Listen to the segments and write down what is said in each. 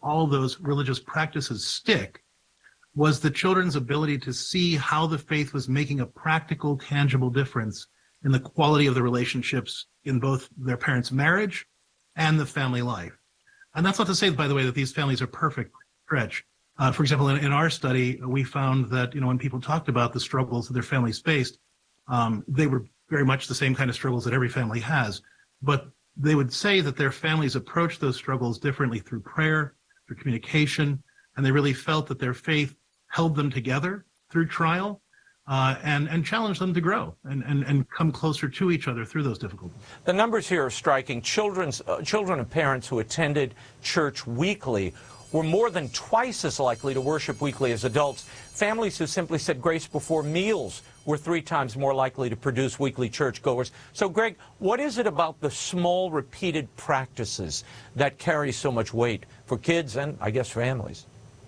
all those religious practices stick was the children's ability to see how the faith was making a practical, tangible difference in the quality of the relationships in both their parents' marriage and the family life. And that's not to say, by the way, that these families are perfect stretch. For example, in our study, we found that, when people talked about the struggles that their families faced, they were very much the same kind of struggles that every family has. But they would say that their families approached those struggles differently through prayer, through communication, and they really felt that their faith held them together through trial, and challenged them to grow and come closer to each other through those difficulties. The numbers here are striking. Children of parents who attended church weekly were more than twice as likely to worship weekly as adults. Families who simply said grace before meals were 3 times more likely to produce weekly churchgoers. So, Greg, what is it about the small, repeated practices that carry so much weight for kids and, I guess, families?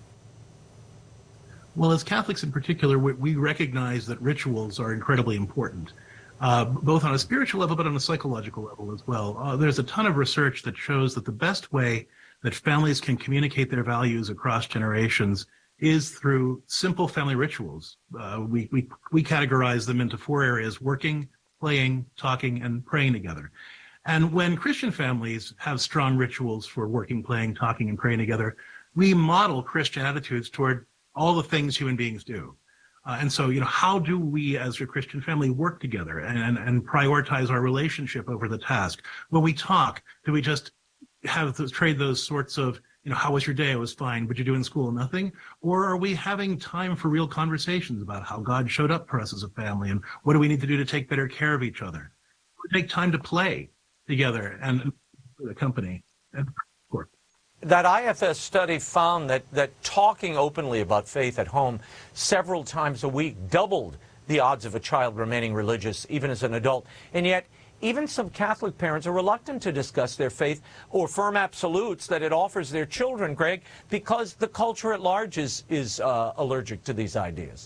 Well, as Catholics in particular, we recognize that rituals are incredibly important, both on a spiritual level, but on a psychological level as well. There's a ton of research that shows that the best way that families can communicate their values across generations is through simple family rituals. We categorize them into 4 areas: working, playing, talking, and praying together. And when Christian families have strong rituals for working, playing, talking, and praying together, we model Christian attitudes toward all the things human beings do. And so, how do we as a Christian family work together and prioritize our relationship over the task? When we talk, do we just trade those sorts of, how was your day? It was fine. What'd you do in school? Nothing. Or are we having time for real conversations about how God showed up for us as a family and what do we need to do to take better care of each other? We take time to play together and the company. And of course, that IFS study found that talking openly about faith at home several times a week doubled the odds of a child remaining religious, even as an adult. And yet, even some Catholic parents are reluctant to discuss their faith or firm absolutes that it offers their children, Greg, because the culture at large is allergic to these ideas.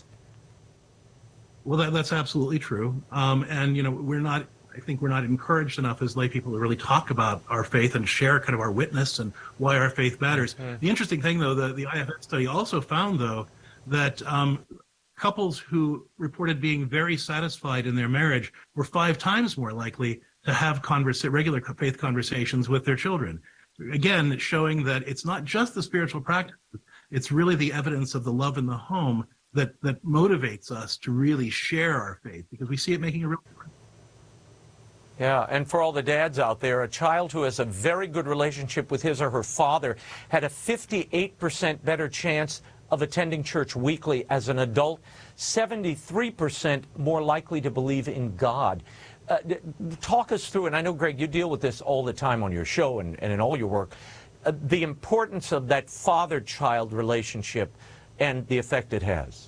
Well, that's absolutely true. And, I think we're not encouraged enough as lay people to really talk about our faith and share kind of our witness and why our faith matters. Mm-hmm. The interesting thing, though, the IFS study also found, though, that couples who reported being very satisfied in their marriage were 5 times more likely to have regular faith conversations with their children. Again, showing that it's not just the spiritual practice, it's really the evidence of the love in the home that motivates us to really share our faith, because we see it making a real difference. Yeah, and for all the dads out there, a child who has a very good relationship with his or her father had a 58% better chance of attending church weekly as an adult, 73% more likely to believe in God. Talk us through, and I know, Greg, you deal with this all the time on your show and in all your work, the importance of that father-child relationship and the effect it has.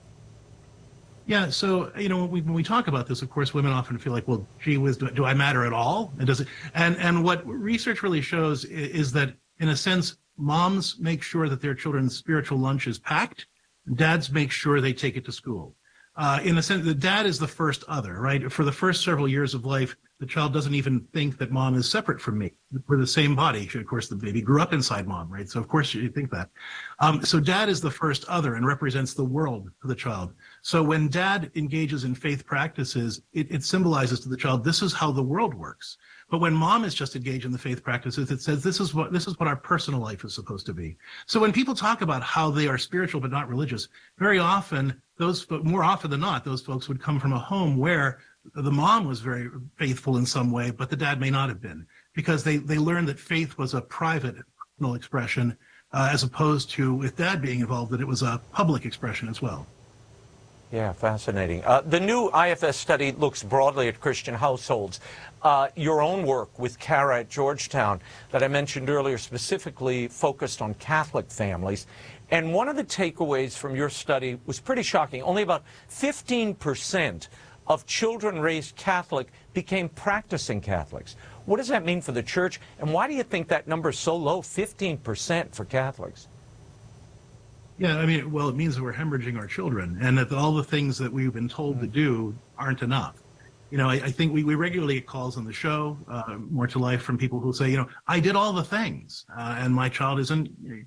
Yeah, so when we talk about this, of course, women often feel like, well, gee whiz, do I matter at all? And does it? And what research really shows is that, in a sense, moms make sure that their children's spiritual lunch is packed. Dads make sure they take it to school. In a sense, the dad is the first other, right? For the first several years of life, the child doesn't even think that mom is separate from me. We're the same body. Of course, the baby grew up inside mom, right? So of course you think that. So dad is the first other and represents the world to the child. So when dad engages in faith practices, it symbolizes to the child, this is how the world works. But when mom is just engaged in the faith practices, it says this is what our personal life is supposed to be. So when people talk about how they are spiritual but not religious, very often, more often than not, those folks would come from a home where the mom was very faithful in some way, but the dad may not have been, because they learned that faith was a private, personal expression, as opposed to, with dad being involved, that it was a public expression as well. Yeah, fascinating. The new IFS study looks broadly at Christian households. Your own work with Cara at Georgetown that I mentioned earlier specifically focused on Catholic families. And one of the takeaways from your study was pretty shocking. Only about 15% of children raised Catholic became practicing Catholics. What does that mean for the church? And why do you think that number is so low, 15% for Catholics? Yeah, I mean, well, it means that we're hemorrhaging our children, and that all the things that we've been told to do aren't enough. I think we regularly get calls on the show, More to Life, from people who say, I did all the things, and my child isn't